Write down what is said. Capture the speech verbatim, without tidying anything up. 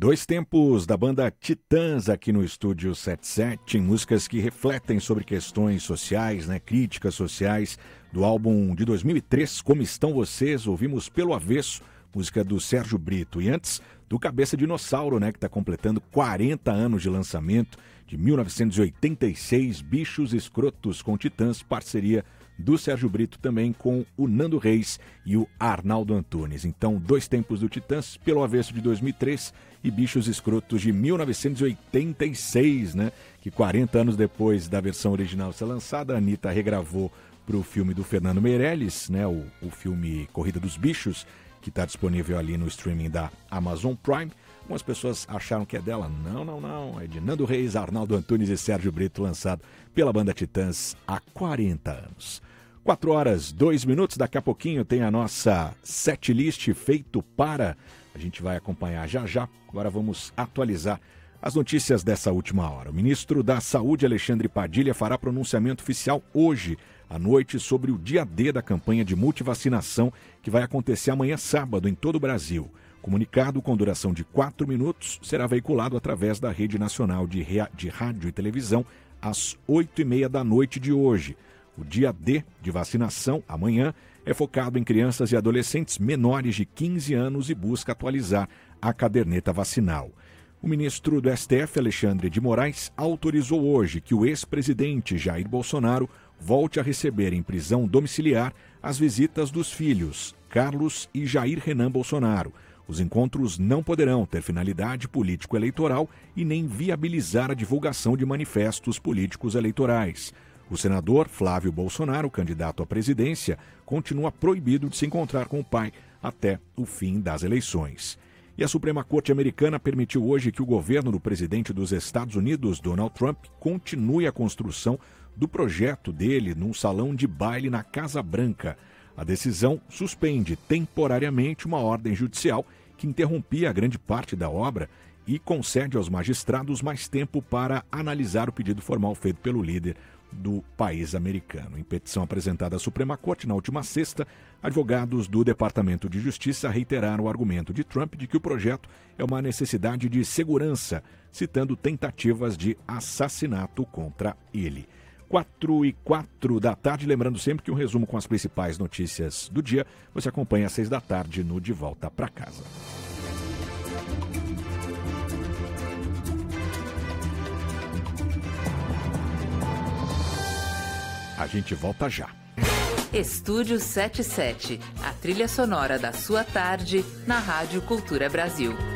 Dois tempos da banda Titãs aqui no Estúdio setenta e sete, músicas que refletem sobre questões sociais, né, críticas sociais, do álbum de dois mil e três, Como Estão Vocês, ouvimos Pelo Avesso, música do Sérgio Brito, e antes do Cabeça Dinossauro, né, que está completando quarenta anos de lançamento, de mil novecentos e oitenta e seis, Bichos Escrotos com Titãs, parceria do Sérgio Brito também com o Nando Reis e o Arnaldo Antunes. Então, Dois Tempos do Titãs, Pelo Avesso de dois mil e três e Bichos Escrotos de mil novecentos e oitenta e seis, né? Que quarenta anos depois da versão original ser lançada, a Anitta regravou para o filme do Fernando Meirelles, né? O, o filme Corrida dos Bichos, que está disponível ali no streaming da Amazon Prime. Algumas pessoas acharam que é dela. Não, não, não. É de Nando Reis, Arnaldo Antunes e Sérgio Brito, lançado pela banda Titãs há quarenta anos. quatro horas, dois minutos. Daqui a pouquinho tem a nossa setlist feito para... A gente vai acompanhar já já. Agora vamos atualizar as notícias dessa última hora. O ministro da Saúde, Alexandre Padilha, fará pronunciamento oficial hoje à noite sobre o dia D da campanha de multivacinação que vai acontecer amanhã sábado em todo o Brasil. Comunicado com duração de quatro minutos será veiculado através da Rede Nacional de, Rea... de Rádio e Televisão às oito e meia da noite de hoje. O dia D de vacinação, amanhã, é focado em crianças e adolescentes menores de quinze anos e busca atualizar a caderneta vacinal. O ministro do S T F, Alexandre de Moraes, autorizou hoje que o ex-presidente Jair Bolsonaro volte a receber em prisão domiciliar as visitas dos filhos, Carlos e Jair Renan Bolsonaro. Os encontros não poderão ter finalidade político-eleitoral e nem viabilizar a divulgação de manifestos políticos eleitorais. O senador Flávio Bolsonaro, candidato à presidência, continua proibido de se encontrar com o pai até o fim das eleições. E a Suprema Corte americana permitiu hoje que o governo do presidente dos Estados Unidos, Donald Trump, continue a construção do projeto dele num salão de baile na Casa Branca. A decisão suspende temporariamente uma ordem judicial que interrompia a grande parte da obra e concede aos magistrados mais tempo para analisar o pedido formal feito pelo líder do país americano. Em petição apresentada à Suprema Corte na última sexta, advogados do Departamento de Justiça reiteraram o argumento de Trump de que o projeto é uma necessidade de segurança, citando tentativas de assassinato contra ele. quatro e quatro da tarde, lembrando sempre que um resumo com as principais notícias do dia você acompanha às seis da tarde no De Volta para Casa. A gente volta já. Estúdio setenta e sete, a trilha sonora da sua tarde na Rádio Cultura Brasil.